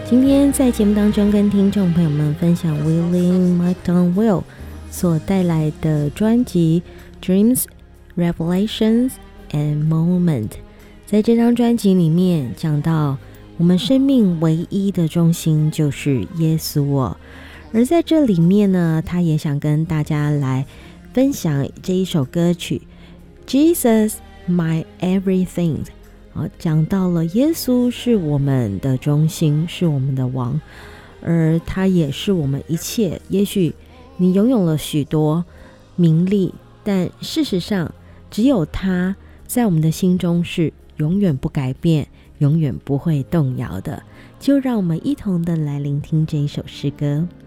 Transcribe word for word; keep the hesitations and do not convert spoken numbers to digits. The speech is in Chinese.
今天在节目当中跟听众朋友们分享 William McDonald 所带来的专辑 Dreams, Revelations and Moment。 在这张专辑里面讲到我们生命唯一的中心就是耶稣哦，而在这里面呢，他也想跟大家来分享这一首歌曲 Jesus My Everything。好，讲到了耶稣是我们的中心，是我们的王，而他也是我们一切。也许你拥有了许多名利，但事实上只有他在我们的心中是永远不改变，永远不会动摇的。就让我们一同的来聆听这一首诗歌。